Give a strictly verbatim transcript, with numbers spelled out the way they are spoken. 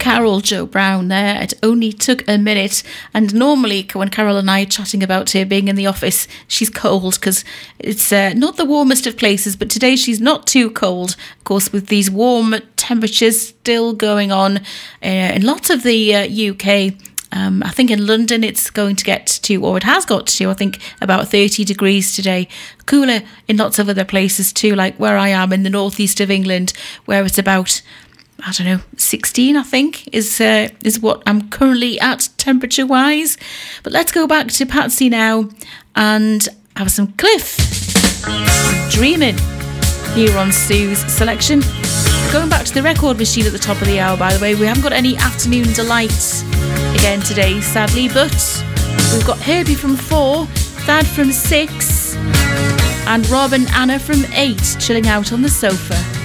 Carol, Joe Brown there. It only took a minute. And normally when Carol and I are chatting about her being in the office, she's cold because it's uh, not the warmest of places, but today she's not too cold. Of course, with these warm temperatures still going on uh, in lots of the uh, U K. Um, I think in London it's going to get to, or it has got to, I think about thirty degrees today. Cooler in lots of other places too, like where I am in the northeast of England, where it's about, I don't know, sixteen, I think, is uh, is what I'm currently at temperature-wise. But let's go back to Patsy now and have some Cliff. Dreaming here on Sue's selection. Going back to the record machine at the top of the hour, by the way, we haven't got any afternoon delights again today, sadly, but we've got Herbie from four, Thad from six, and Rob and Anna from eight, chilling out on the sofa.